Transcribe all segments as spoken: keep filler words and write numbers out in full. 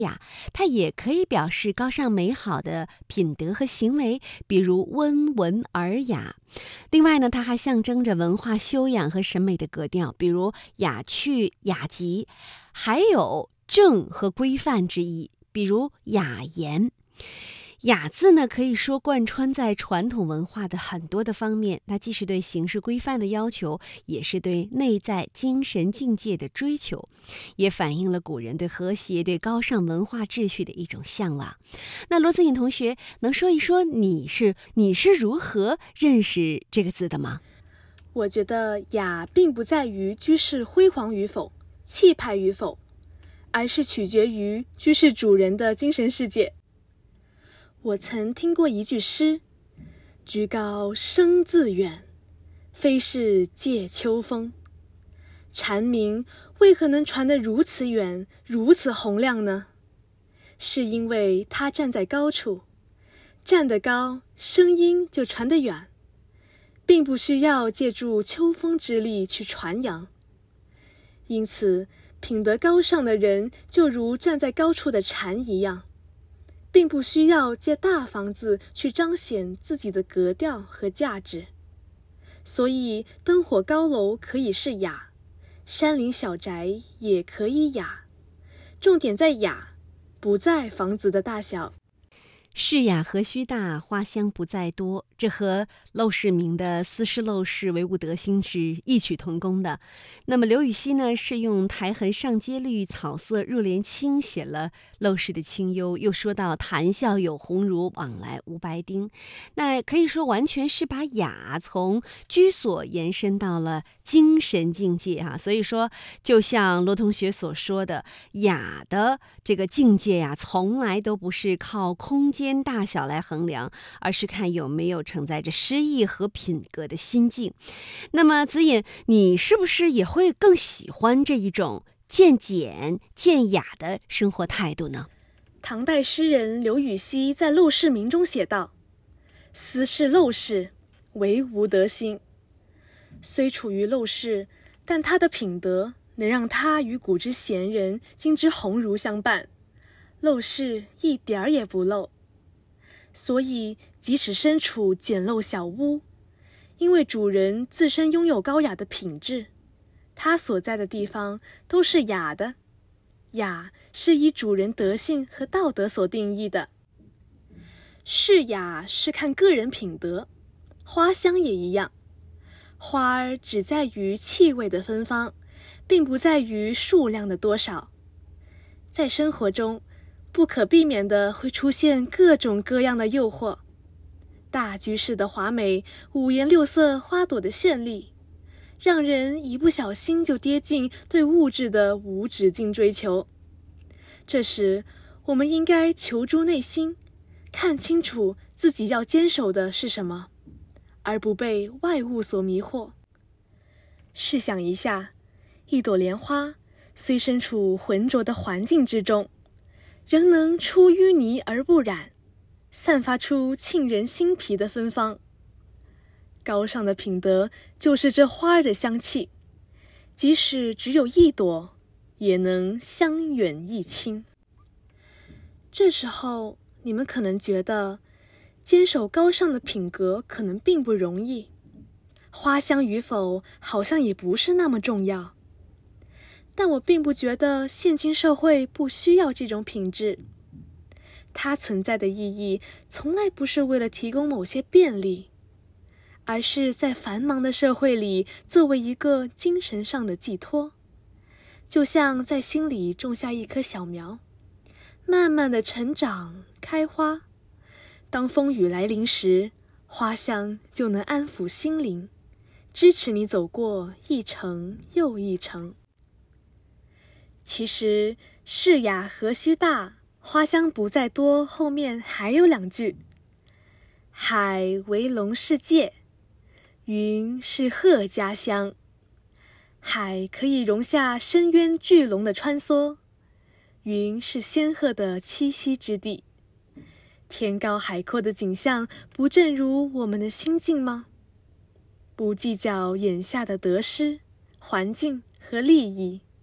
它也可以表示高尚美好的品德和行为，比如温文尔雅。另外呢，它还象征着文化修养和审美的格调，比如雅趣、雅集，还有正和规范之意，比如雅言。雅字呢，可以说贯穿在传统文化的很多的方面，它既是对形式规范的要求，也是对内在精神境界的追求，也反映了古人对和谐、对高尚文化秩序的一种向往。那罗子颖同学，能说一说你是你是如何认识这个字的吗？ 我觉得雅并不在于居室辉煌与否、气派与否，而是取决于居室主人的精神世界。我曾听过一句诗：居高声自远，非是藉秋风。蝉鸣为何能传得如此远，如此洪亮呢？是因为它站在高处，站得高，声音就传得远，并不需要借助秋风之力去传扬。因此，品德高尚的人就如站在高处的蝉一样，并不需要借大房子去彰显自己的格调和价值。所以灯火高楼可以是雅，山林小宅也可以雅，重点在雅，不在房子的大小。 是雅何须大，花香不在多，这和陋室铭的斯是陋室，惟吾德馨是异曲同工的。那么刘禹锡呢，是用苔痕上阶绿，草色入帘青写了陋室的清幽，又说到谈笑有鸿儒，往来无白丁。那可以说完全是把雅从居所延伸到了精神境界哈、啊。所以说，就像罗同学所说的，雅的这个境界呀、啊，从来都不是靠空间大小来衡量，而是看有没有承载着诗意和品格的心境。那么子隐，你是不是也会更喜欢这一种渐简渐雅的生活态度呢？ 唐代诗人刘禹锡在《陋室铭》中写道：斯是陋室，惟吾德馨。虽处于陋室，但他的品德能让他与古之贤人、今之鸿儒相伴，陋室一点儿也不陋。所以即使身处简陋小屋，因为主人自身拥有高雅的品质，他所在的地方都是雅的。雅是以主人德性和道德所定义的。是雅是看个人品德，花香也一样。花儿只在于气味的芬芳，并不在于数量的多少。在生活中，不可避免的会出现各种各样的诱惑，大居室的华美，五颜六色花朵的绚丽，让人一不小心就跌进对物质的无止境追求。这时，我们应该求诸内心，看清楚自己要坚守的是什么，而不被外物所迷惑。试想一下，一朵莲花虽身处浑浊的环境之中，仍能出淤泥而不染，散发出沁人心脾的芬芳。高尚的品德就是这花儿的香气，即使只有一朵，也能香远益清。这时候，你们可能觉得，坚守高尚的品格可能并不容易，花香与否好像也不是那么重要。但我并不觉得现今社会不需要这种品质，它存在的意义从来不是为了提供某些便利，而是在繁忙的社会里作为一个精神上的寄托，就像在心里种下一棵小苗，慢慢的成长开花，当风雨来临时，花香就能安抚心灵，支持你走过一程又一程。其实是雅何须大，花香不在多后面还有两句：海为龙是界，云是鹤家乡。海可以容下深渊巨龙的穿梭，云是仙鹤的栖息之地。天高海阔的景象，不正如我们的心境吗？不计较眼下的得失、环境和利益，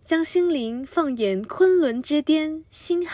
将心灵放眼昆仑之巅，心